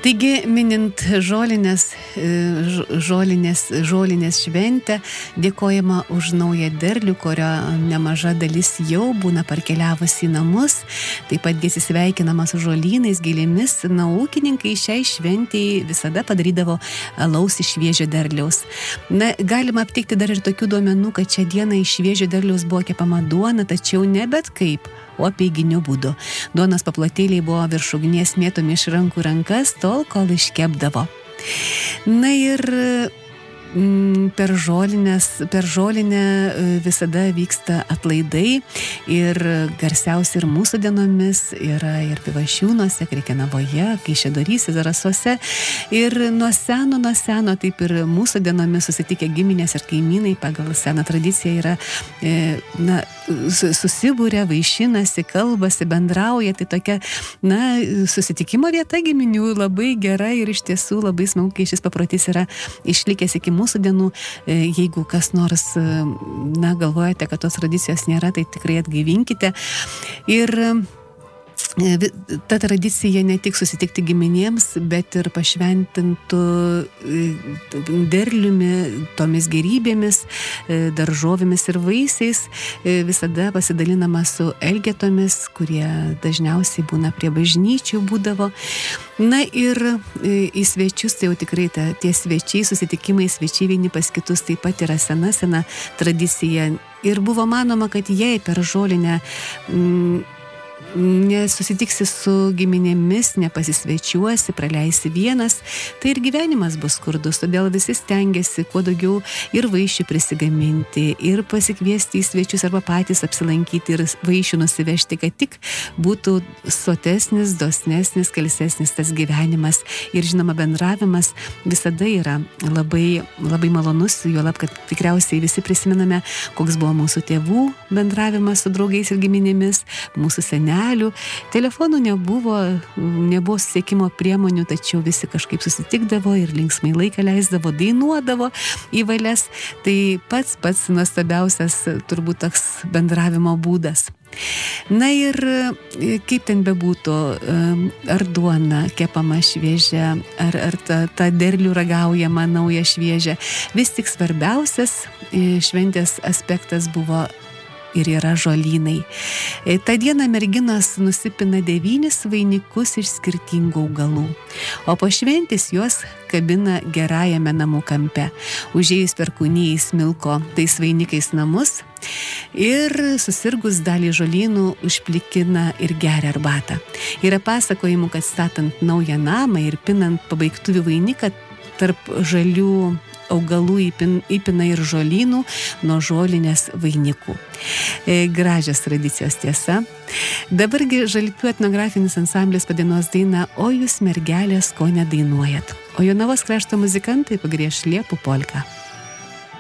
Taigi, minint žolinės šventę, dėkojama už naują derlių, kurio nemaža dalis jau būna parkeliavusi į namus. Taip pat sveikinama su žolynais, gėlėmis. Na, ūkininkai šiai šventėjai visada padarydavo alaus iš šviežio derliaus. Na, galima aptikti dar ir tokių duomenų, kad šią dieną iš šviežio derliaus buvo kepama duona, tačiau ne bet kaip, o apeiginiu būdu. Duonos paplotėliai buvo virš ugnies mėtomi iš rankų rankas, tol, kol iškepdavo. Na ir per žolinę visada vyksta atlaidai ir garsiausi ir mūsų dienomis yra ir Pivašiūnuose, Krekenavoje, Kaišiadoryse, Zarasuose. Ir nuo seno, taip ir mūsų dienomis susitikę giminės ir kaimynai pagal seną tradiciją yra susibūrė, vaišinasi, kalbasi, bendrauja. Tai tokia, susitikimo vieta giminių labai gera ir iš tiesų labai smagu, kai šis paprotys yra išlikęs iki mūsų dienų. Jeigu kas nors, galvojate, kad tos tradicijos nėra, tai tikrai atgaivinkite. Ir ta tradicija ne tik susitikti giminėms, bet ir pašventintų derliumi, tomis gerybėmis, daržovėmis ir vaisiais, visada pasidalinama su elgetomis, kurie dažniausiai būna prie bažnyčių būdavo. Na ir į svečius, tai jau tikrai tie svečiai, susitikimai, svečiai vieni pas kitus taip pat yra sena tradicija. Ir buvo manoma, kad jei per žolinę nesusitiksi su giminėmis, nepasisvečiuosi, praleisi vienas, tai ir gyvenimas bus skurdus. Todėl visi stengiasi kuo daugiau ir vaišių prisigaminti, ir pasikviesti į svečius arba patys apsilankyti ir vaišių nusivežti, kad tik būtų sotesnis, dosnesnis, kalsesnis tas gyvenimas. Ir žinoma, bendravimas visada yra labai, labai malonus, juolab, kad tikriausiai visi prisimename, koks buvo mūsų tėvų bendravimas su draugais ir giminėmis, mūsų senelių. Telefonų nebuvo susiekimo priemonių, tačiau visi kažkaip susitikdavo ir linksmai laiką leisdavo, dainuodavo į valias. Tai pats nuostabiausias turbūt toks bendravimo būdas. Na ir kaip ten bebūtų, ar duona kepama šviežia, ar ta derlių ragaujama nauja šviežia, vis tik svarbiausias šventės aspektas buvo ir yra žolynai. Ta diena merginos nusipina 9 vainikus iš skirtingų augalų, o po šventės juos kabina gerajame namų kampe. Užėjus perkūnijai smilko tais vainikais namus ir susirgus dalį žolynų užplikina ir geria arbatą. Yra pasakojimų, kad statant naują namą ir pinant pabaigtuvių vainiką tarp žalių augalų įpina ir žolynų nuo žolinės vainikų. Gražios tradicijos tiesa. Dabargi Žalpių etnografinis ansamblis padainuos dainą O jūs mergelės ko nedainuojat. O Jonavos krašto muzikantai pagrieš liepų polką.